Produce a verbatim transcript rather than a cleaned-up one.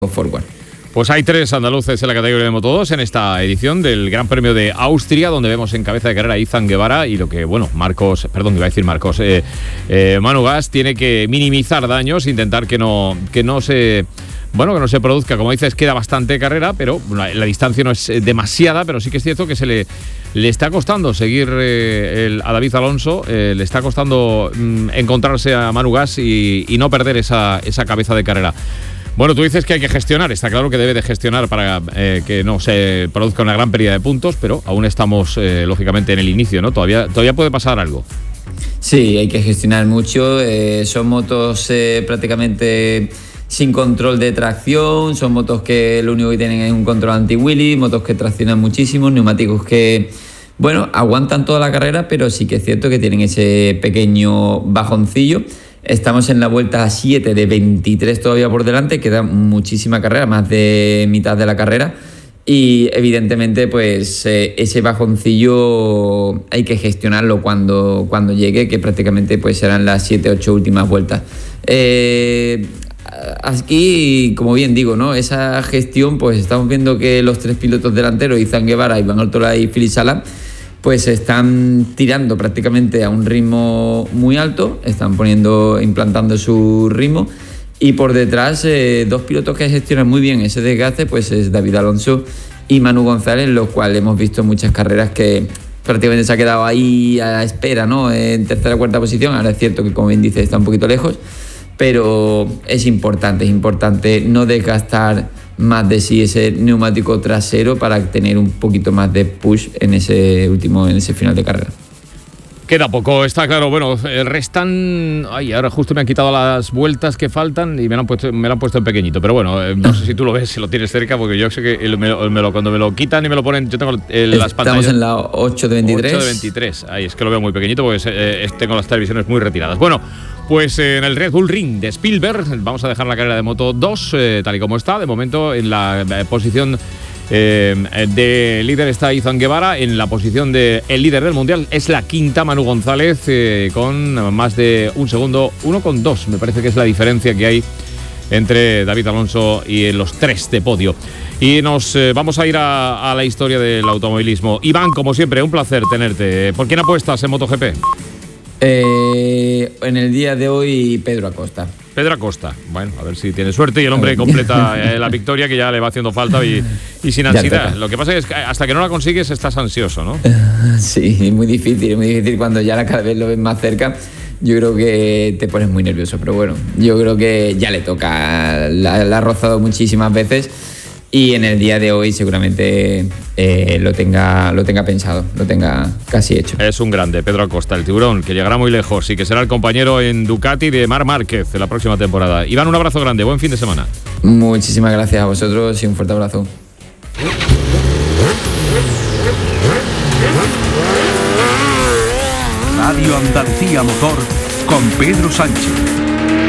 forward. Pues hay tres andaluces en la categoría de Moto dos en esta edición del Gran Premio de Austria, donde vemos en cabeza de carrera a Izan Guevara y lo que, bueno, Marcos, perdón, iba a decir Marcos, eh, eh, Manu Gas tiene que minimizar daños, intentar que no, que no se... Bueno, que no se produzca, como dices, queda bastante carrera, pero la, la distancia no es demasiada, pero sí que es cierto que se le, le está costando seguir eh, el, a David Alonso, eh, le está costando mm, encontrarse a Manu Gas y, y no perder esa, esa cabeza de carrera. Bueno, tú dices que hay que gestionar, está claro que debe de gestionar para eh, que no se produzca una gran pérdida de puntos, pero aún estamos, eh, lógicamente, en el inicio, ¿no? Todavía, todavía puede pasar algo. Sí, hay que gestionar mucho, eh, son motos eh, prácticamente... sin control de tracción, son motos que lo único que tienen es un control anti-wheelie, motos que traccionan muchísimo, neumáticos que, bueno, aguantan toda la carrera, pero sí que es cierto que tienen ese pequeño bajoncillo. Estamos en la vuelta siete de veintitrés todavía por delante, queda muchísima carrera, más de mitad de la carrera, y evidentemente pues eh, ese bajoncillo hay que gestionarlo cuando, cuando llegue, que prácticamente pues serán las siete ocho últimas vueltas. Eh... Aquí, como bien digo, ¿no? Esa gestión, pues estamos viendo que los tres pilotos delanteros, Izan Guevara, Iván Ortola y Philippe Sala, pues están tirando prácticamente a un ritmo muy alto, están poniendo, implantando su ritmo, y por detrás eh, dos pilotos que gestionan muy bien ese desgaste, pues es David Alonso y Manu González, los cuales hemos visto muchas carreras que prácticamente se ha quedado ahí a la espera, ¿no? En tercera o cuarta posición. Ahora es cierto que, como bien dice, está un poquito lejos, pero es importante, es importante no desgastar más de sí ese neumático trasero para tener un poquito más de push en ese último, en ese final de carrera. Queda poco, está claro. Bueno, restan... Ay, ahora justo me han quitado las vueltas que faltan y me lo han puesto, me lo han puesto en pequeñito. Pero bueno, no sé si tú lo ves, si lo tienes cerca, porque yo sé que me, me lo, cuando me lo quitan y me lo ponen... Yo tengo el, las pantallas... Estamos en la ocho de veintitrés. ocho de veintitrés. Ahí es que lo veo muy pequeñito porque eh, tengo las televisiones muy retiradas. Bueno, pues eh, en el Red Bull Ring de Spielberg vamos a dejar la carrera de Moto dos eh, tal y como está. De momento en la eh, posición... Eh, de líder está Izan Guevara, en la posición de el líder del mundial es la quinta Manu González eh, con más de un segundo, uno con dos, me parece que es la diferencia que hay entre David Alonso y los tres de podio. Y nos eh, vamos a ir a, a la historia del automovilismo. Iván, como siempre, un placer tenerte. ¿Por quién apuestas en MotoGP? Eh, en el día de hoy, Pedro Acosta. Pedro Acosta. Bueno, a ver si tiene suerte y el hombre completa eh, la victoria, que ya le va haciendo falta y, y sin ansiedad. Lo que pasa es que hasta que no la consigues estás ansioso, ¿no? Sí, es muy difícil, es muy difícil cuando ya cada vez lo ves más cerca. Yo creo que te pones muy nervioso, pero bueno, yo creo que ya le toca. La, la ha rozado muchísimas veces y en el día de hoy seguramente eh, lo tenga lo tenga pensado, lo tenga casi hecho. Es un grande, Pedro Acosta, el tiburón, que llegará muy lejos y que será el compañero en Ducati de Marc Márquez en la próxima temporada. Iván, un abrazo grande, buen fin de semana. Muchísimas gracias a vosotros y un fuerte abrazo. Radio Andalucía Motor con Pedro Sánchez.